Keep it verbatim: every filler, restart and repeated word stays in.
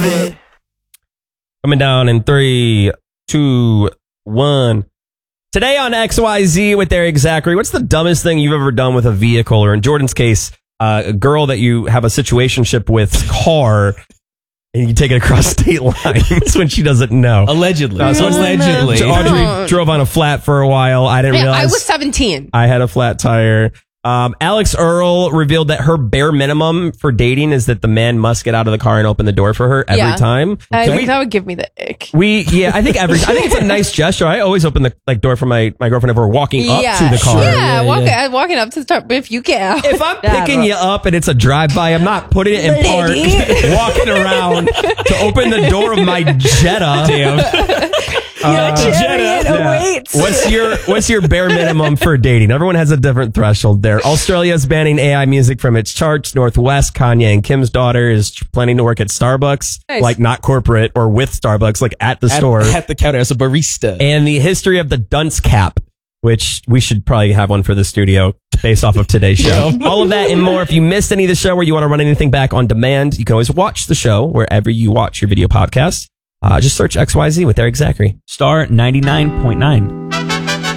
it. Coming down in three, two, one. Today on X Y Z with Eric Zachary, what's the dumbest thing you've ever done with a vehicle, or in Jordan's case, uh, a girl that you have a situationship with car, and you take it across state lines when she doesn't know? Allegedly. Uh, so Allegedly. so Audrey drove on a flat for a while. I didn't Yeah, realize. I was seventeen. I had a flat tire. Um, Alex Earl revealed that her bare minimum for dating is that the man must get out of the car and open the door for her every Yeah. time. I Can think we- that would give me the ick. We, yeah, I think every, I think it's a nice gesture. I always open the like door for my, my girlfriend if we're walking up yeah. to the car. Yeah, walk, uh, walking up to the top. If you get out. If I'm Yeah, picking bro. you up and it's a drive-by, I'm not putting it in park, walking around to open the door of my Jetta. Damn. Uh, Chariot yeah. awaits. What's your what's your bare minimum for dating? Everyone has a different threshold there. Australia's banning A I music from its charts. Northwest, Kanye and Kim's daughter is planning to work at Starbucks, Nice. like not corporate or with Starbucks, like at the At, store. at the counter as a barista. And the history of the dunce cap, which we should probably have one for the studio based off of today's show. All of that and more. If you missed any of the show or you want to run anything back on demand, you can always watch the show wherever you watch your video podcast. Uh, just search X Y Z with Eric Zachary. Star ninety-nine point nine.